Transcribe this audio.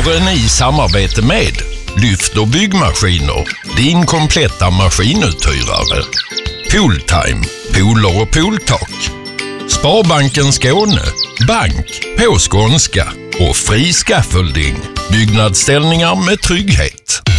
Våren i samarbete med Lyft och byggmaskiner, din kompletta maskinuthyrare. Pooltime, pooler och pooltak. Sparbanken Skåne, bank på skånska och fri scaffolding, byggnadsställningar med trygghet.